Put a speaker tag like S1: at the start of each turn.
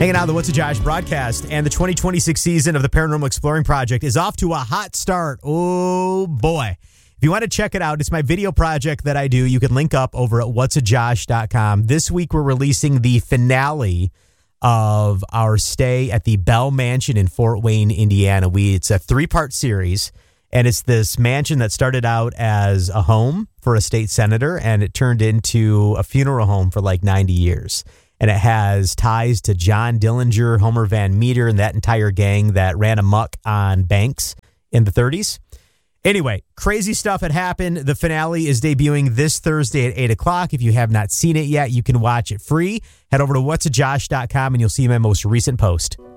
S1: Hanging out on the What's a Josh broadcast, and the 2026 season of the Paranormal Exploring Project is off to a hot start. Oh, boy. If you want to check it out, it's my video project that I do. You can link up over at whatsajosh.com. This week, we're releasing the finale of our stay at the Bell Mansion in Fort Wayne, Indiana. It's a 3-part series, and it's this mansion that started out as a home for a state senator, and it turned into a funeral home for like 90 years. And it has ties to John Dillinger, Homer Van Meter, and that entire gang that ran amok on banks in the 30s. Anyway, crazy stuff had happened. The finale is debuting this Thursday at 8 o'clock. If you have not seen it yet, you can watch it free. Head over to whatsajosh.com and you'll see my most recent post.